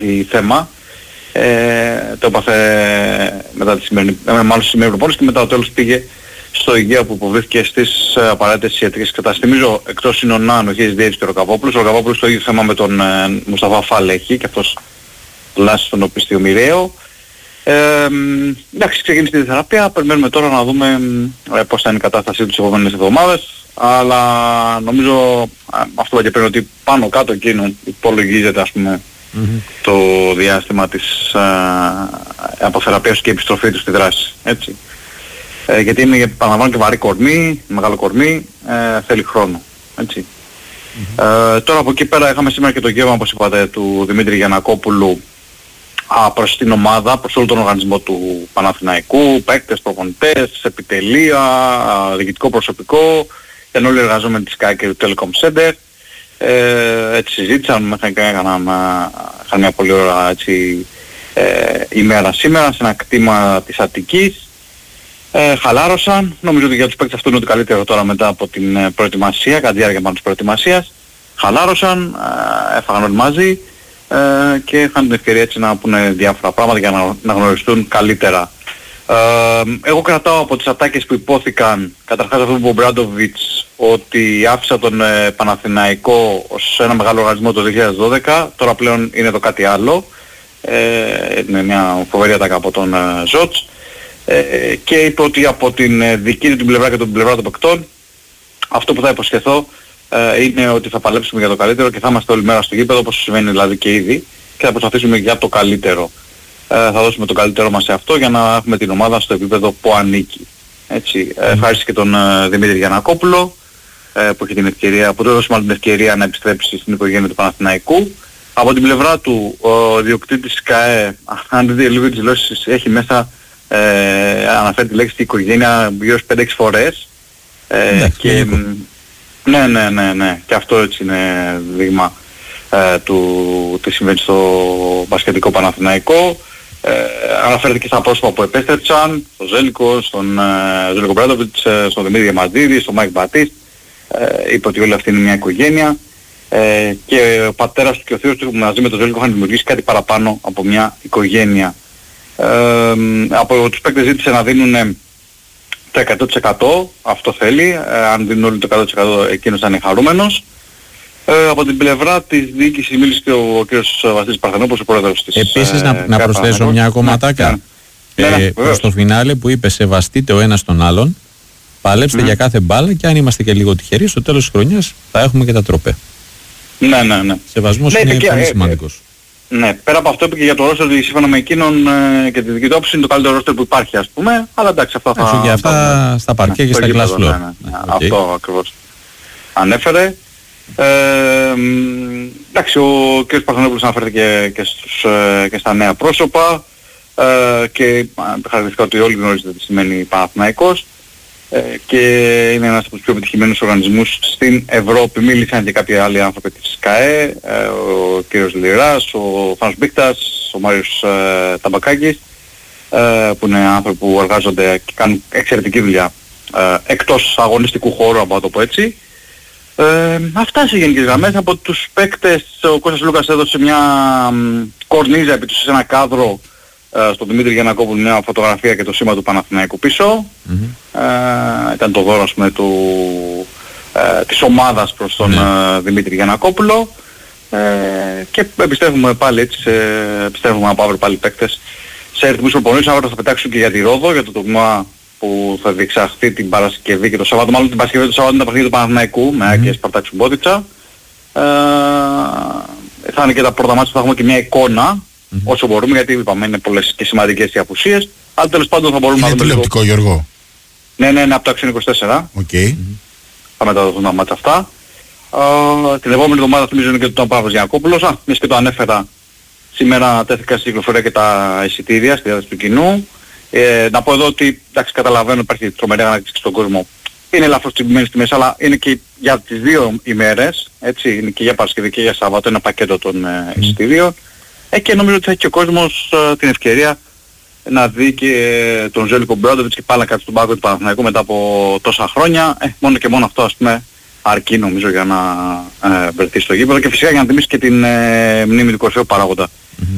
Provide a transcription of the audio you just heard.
έχει θέμα. Το έπαθε μετά τη σημερινή προπόνηση και μετά το τέλος πήγε στο Αιγαίο που υποβλήθηκε στις απαραίτητες ιατρικές εξετάσεις. Θυμίζω, εκτός είναι ο Νάνο, έχει διέδειξη και ο Ροκαβόπουλος. Ο Ροκαβόπουλος το ίδιο θέμα με τον Μουσταφά Φάλ έχει και αυτός τουλάχιστον στον οπίστιο μοιραίο. Εντάξει, ξεκίνησε τη θεραπεία, περιμένουμε τώρα να δούμε πώς θα είναι η κατάστασή του τις επόμενες εβδομάδες, αλλά νομίζω αυτό που και πριν ότι πάνω κάτω εκείνο υπολογίζεται ας πούμε το διάστημα της αποθεραπείας και επιστροφή του στη δράση, έτσι. Γιατί είναι, παραλαμβάνω, και βαρύ κορμί, μεγάλο κορμί, θέλει χρόνο, έτσι. Τώρα από εκεί πέρα είχαμε σήμερα και το γεύμα, όπως είπατε, του Δημήτρη Γιαννακόπουλου προς την ομάδα, προς όλο τον οργανισμό του Παναθηναϊκού, παίκτες, προπονητές, επιτελεία, διοικητικό προσωπικό, και όλοι οι εργαζόμενοι της ΚΑΕ και του Telecom Center. Έτσι συζήτησαν, είχαν μια πολύ ωραία ημέρα σήμερα σε ένα κτήμα της Αττικής. Χαλάρωσαν, νομίζω ότι για τους παίκτες αυτό είναι το καλύτερο τώρα μετά από την προετοιμασία, κατά τη διάρκεια πάνω της προετοιμασίας. Χαλάρωσαν, έφαγαν όλοι μαζί και είχαν την ευκαιρία έτσι να πούνε διάφορα πράγματα για να γνωριστούν καλύτερα. Εγώ κρατάω από τις ατάκες που υπόθηκαν, καταρχάς αυτό που είπε ο Μπράντοβιτς, ότι άφησα τον Παναθηναϊκό ως ένα μεγάλο οργανισμό το 2012, τώρα πλέον είναι το κάτι άλλο. Είναι μια φοβερή ατάκα από τον Ζότς. Και είπε ότι από την δική του την πλευρά και την πλευρά των παικτών, αυτό που θα υποσχεθώ είναι ότι θα παλέψουμε για το καλύτερο και θα είμαστε όλη μέρα στο γήπεδο, όπως συμβαίνει δηλαδή και ήδη, και θα προσπαθήσουμε για το καλύτερο. Θα δώσουμε το καλύτερό μας σε αυτό για να έχουμε την ομάδα στο επίπεδο που ανήκει. Έτσι. Ευχαριστώ και τον Δημήτρη Γιαννακόπουλο που έχει την ευκαιρία, που του έδωσε μάλλον την ευκαιρία να επιστρέψει στην οικογένεια του Παναθηναϊκού. Από την πλευρά του, ο διοκτήτης ΚΑΕ, αν δείτε λίγο τις δηλώσεις, έχει μέσα, αναφέρει τη λέξη οικογένεια γύρω στις 5-6 φορές. Και ναι. Και αυτό έτσι είναι δείγμα του τι συμβαίνει στο μπασκετικό Παναθηναϊκό. Αναφέρεται και στα πρόσωπα που επέστρεψαν, στον Ζέλικο, στον Ζέλικο Μπράντοβιτς, στον Δημήτρη Διαμαντίδη, στον Μάικ Μπατίστ. Είπε ότι όλη αυτή είναι μια οικογένεια και ο πατέρας του και ο θείος του μαζί με τον Ζέλικο είχαν δημιουργήσει κάτι παραπάνω από μια οικογένεια. Από τους παίκτες ζήτησε να δίνουν το 100%, αυτό θέλει, αν δίνουν όλοι το 100% εκείνος θα είναι χαρούμενος. Από την πλευρά της διοίκησης μίλησε και ο κ. Βασίλης Παρθενόπουλος, ο πρόεδρος της. Επίσης να προσθέσω μια ακόμα ατάκα προς το φινάλε που είπε σεβαστείτε ο ένας τον άλλον, παλέψτε για κάθε μπάλα και αν είμαστε και λίγο τυχεροί στο τέλος της χρονιάς θα έχουμε και τα τροπέ. Ναι. Σεβασμός είναι πολύ σημαντικός. Ναι, πέρα από αυτό είπε και για το ρόστερ ότι σύμφωνα με εκείνον και τη δική του όψη είναι το καλύτερο ρόστερ που υπάρχει ας πούμε, αλλά εντάξει αυτά θα... Και αυτά στα παρκέ και στα κλάσ φλόρ. Αυτό ακριβώς ανέφερε. Εντάξει, ο κ. Παρθενόπουλος αναφέρθηκε και στα νέα πρόσωπα και χαρακτηριστικά ότι όλοι γνωρίζετε τι σημαίνει Παναθηναϊκός και είναι ένας από τους πιο επιτυχημένους οργανισμούς στην Ευρώπη. Μίλησαν και κάποιοι άλλοι άνθρωποι της ΚΑΕ, ο κ. Λιράς, ο Φάνος Μπίκτας, ο Μάριος Ταμπακάκης, που είναι άνθρωποι που εργάζονται και κάνουν εξαιρετική δουλειά εκτός αγωνιστικού χώρου, από το πω έτσι. Αυτά σε γενικές γραμμές. Από τους παίκτες, ο Κώστας Λούκας έδωσε μια κορνίζα επί του σε ένα κάδρο στον Δημήτρη Γιαννακόπουλου, μια φωτογραφία και το σήμα του Παναθηναϊκού πίσω. Ήταν το δώρο ας πούμε της ομάδας προς τον Δημήτρη Γιαννακόπουλο και επιστρέφουμε πάλι έτσι, επιστρέφουμε από αύριο πάλι παίκτες σε αριθμούς προπονήσεις. Αύριο θα πετάξουν και για τη Ρόδο, για το τουρνουά που θα διεξαχθεί την Παρασκευή και το Σάββατο, μάλλον την Παρασκευή και το Σάββατο είναι τα παιχνίδια του Παναθηναϊκού με Άκη Σπαρτάκ Σουμπότιτσα. Θα είναι και τα πρώτα μάτια που θα έχουμε και μια εικόνα όσο μπορούμε, γιατί είπαμε είναι πολλές και σημαντικές οι απουσίες, αλλά τέλος πάντων θα μπορούμε να δούμε λίγο. Τηλεοπτικό, Γιώργο. Ναι, από το Αξιόν 24. Θα μεταδοθούν τα μάτια αυτά. Την επόμενη εβδομάδα θυμίζω είναι και τον Παύλος Γιαννακόπουλος. Μιας και το ανέφερα, σήμερα τέθηκα στη κυκλοφορία και τα εισιτήρια στη διάθεση του κοινού. Να πω εδώ ότι, εντάξει, καταλαβαίνω υπάρχει τρομερή ανάγκη στον κόσμο. Είναι ελαφρώς τιμημένες τιμές, αλλά είναι και για τις δύο ημέρες, έτσι, είναι και για Παρασκευή και για Σάββατο, ένα πακέτο των εισιτήριων. Και νομίζω ότι θα έχει και ο κόσμος την ευκαιρία να δει και τον Ζέλικο Μπράντοβιτς και πάλι να κάτσει στον πάγκο του Παναθηναϊκού μετά από τόσα χρόνια. Μόνο και μόνο αυτό ας πούμε αρκεί νομίζω για να βρεθεί στο γήπεδο και φυσικά για να τιμήσει και την μνήμη του κορυφαίου παράγοντα